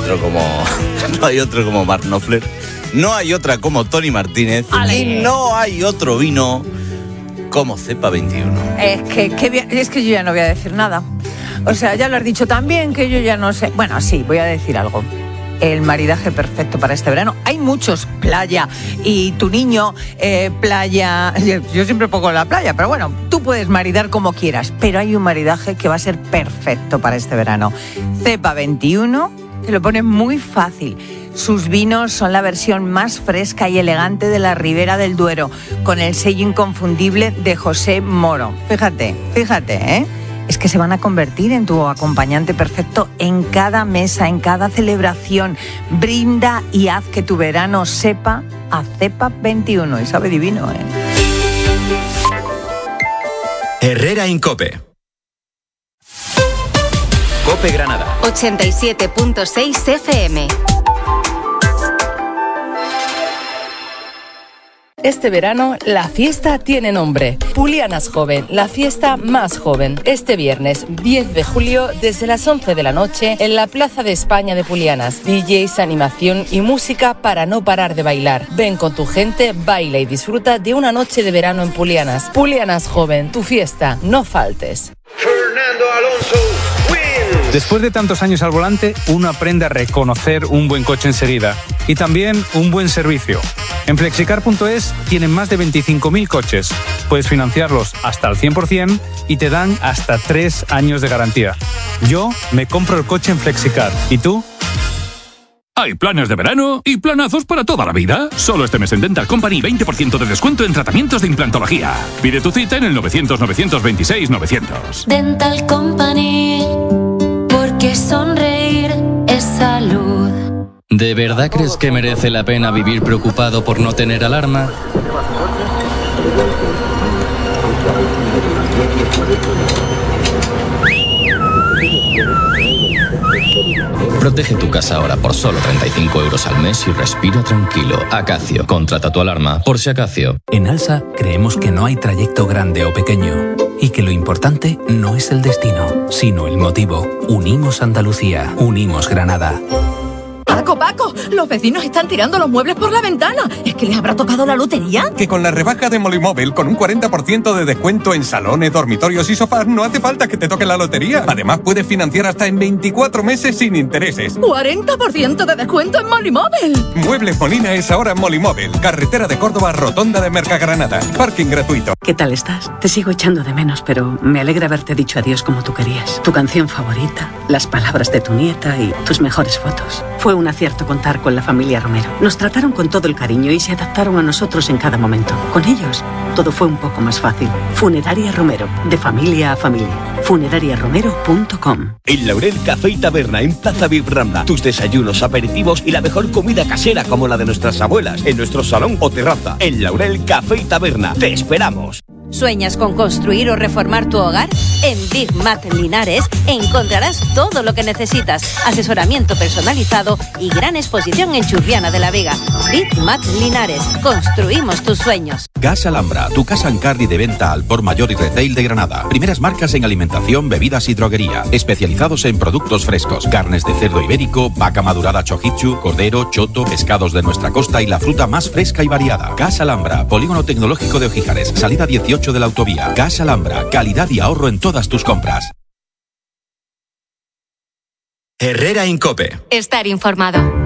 otro como no hay otro como Mark Knopfler, no hay otra como Tony Martínez. ¡Ale! Y no hay otro vino como Cepa 21. Es que yo ya no voy a decir nada. O sea, ya lo has dicho también, que yo ya no sé. Bueno, sí, voy a decir algo. El maridaje perfecto para este verano. Hay muchos, playa, y tu niño, playa. Yo siempre pongo la playa, pero bueno, tú puedes maridar como quieras, pero hay un maridaje que va a ser perfecto para este verano. Cepa 21, te lo pone muy fácil. Sus vinos son la versión más fresca y elegante de la Ribera del Duero, con el sello inconfundible de José Moro. Fíjate, ¿eh? Es que se van a convertir en tu acompañante perfecto en cada mesa, en cada celebración. Brinda y haz que tu verano sepa a Cepa 21. Y sabe divino, ¿eh? Herrera Incope. Cope Granada. 87.6 FM. Este verano, la fiesta tiene nombre. Pulianas Joven, la fiesta más joven. Este viernes 10 de julio, desde las 11 de la noche, en la Plaza de España de Pulianas. DJs, animación y música para no parar de bailar. Ven con tu gente, baila y disfruta de una noche de verano en Pulianas. Pulianas Joven, tu fiesta, no faltes. Fernando Alonso. Después de tantos años al volante, uno aprende a reconocer un buen coche enseguida y también un buen servicio. En Flexicar.es tienen más de 25.000 coches. Puedes financiarlos hasta al 100% y te dan hasta 3 años de garantía. Yo me compro el coche en Flexicar. ¿Y tú? Hay planes de verano y planazos para toda la vida. Solo este mes en Dental Company 20% de descuento en tratamientos de implantología. Pide tu cita en el 900-926-900. Dental Company, porque sonreír es salud. ¿De verdad crees que merece la pena vivir preocupado por no tener alarma? Protege tu casa ahora por solo 35 euros al mes y respira tranquilo. Acacio, contrata tu alarma por si Acacio. En Alsa creemos que no hay trayecto grande o pequeño y que lo importante no es el destino, sino el motivo. Unimos Andalucía, unimos Granada. Paco, los vecinos están tirando los muebles por la ventana. ¿Es que les habrá tocado la lotería? Que con la rebaja de Molimóvil, con un 40% de descuento en salones, dormitorios y sofás, no hace falta que te toque la lotería. Además, puedes financiar hasta en 24 meses sin intereses. ¡40% de descuento en Molimóvil! Muebles Molina es ahora Molimóvil. Carretera de Córdoba, Rotonda de Mercagranada. Parking gratuito. ¿Qué tal estás? Te sigo echando de menos, pero me alegra haberte dicho adiós como tú querías. Tu canción favorita, las palabras de tu nieta y tus mejores fotos. Fue un acierto contar con la familia Romero. Nos trataron con todo el cariño y se adaptaron a nosotros en cada momento. Con ellos, todo fue un poco más fácil. Funeraria Romero, de familia a familia. funerariaromero.com. El Laurel Café y Taberna en Plaza VIP Rambla. Tus desayunos, aperitivos y la mejor comida casera como la de nuestras abuelas en nuestro salón o terraza. El Laurel Café y Taberna. ¡Te esperamos! ¿Sueñas con construir o reformar tu hogar? En Big Mat Linares encontrarás todo lo que necesitas. Asesoramiento personalizado y gran exposición en Churriana de la Vega. Big Mat Linares. Construimos tus sueños. Gas Alhambra, tu casa en carne de venta al por mayor y retail de Granada. Primeras marcas en alimentación, bebidas y droguería. Especializados en productos frescos. Carnes de cerdo ibérico, vaca madurada chojichu, cordero, choto, pescados de nuestra costa y la fruta más fresca y variada. Gas Alhambra, Polígono Tecnológico de Ojíjares. Salida 18 de la autovía. Gas Alhambra, calidad y ahorro en todas tus compras. Herrera Incope. Estar informado.